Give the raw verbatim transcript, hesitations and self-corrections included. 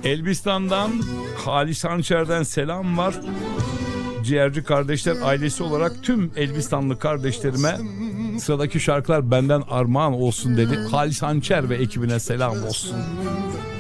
Elbistan'dan Halis Hançer'den selam var. Ciğerci kardeşler ailesi olarak tüm Elbistanlı kardeşlerime sıradaki şarkılar benden armağan olsun dedi. Halis Hançer ve ekibine selam olsun.